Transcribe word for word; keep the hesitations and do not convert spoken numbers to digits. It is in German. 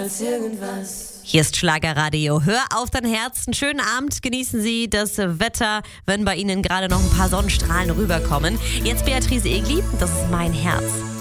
als irgendwas. Hier ist Schlagerradio. Hör auf dein Herz. Einen schönen Abend. Genießen Sie das Wetter, wenn bei Ihnen gerade noch ein paar Sonnenstrahlen rüberkommen. Jetzt Beatrice Egli. Das ist mein Herz.